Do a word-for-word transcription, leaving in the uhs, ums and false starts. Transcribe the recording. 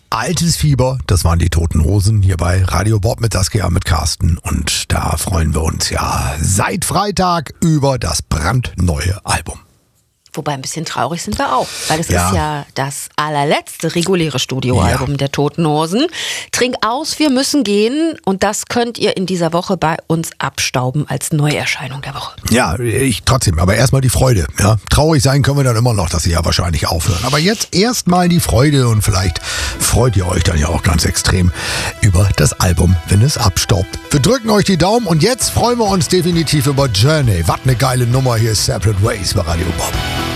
Altes Fieber, das waren die Toten Hosen hier bei Radio Bob mit Saskia, mit Carsten. Und da freuen wir uns ja seit Freitag über das brandneue Album. Wobei ein bisschen traurig sind wir auch, weil es Ja. ist ja das allerletzte reguläre Studioalbum Ja. der Toten Hosen. Trink aus, wir müssen gehen, und das könnt ihr in dieser Woche bei uns abstauben als Neuerscheinung der Woche. Ja, ich trotzdem, aber erstmal die Freude. Ja. Traurig sein können wir dann immer noch, dass sie ja wahrscheinlich aufhören. Aber jetzt erstmal die Freude, und vielleicht freut ihr euch dann ja auch ganz extrem über das Album, wenn es abstaubt. Wir drücken euch die Daumen, und jetzt freuen wir uns definitiv über Journey. Was eine geile Nummer, hier ist Separate Ways bei Radio Bob.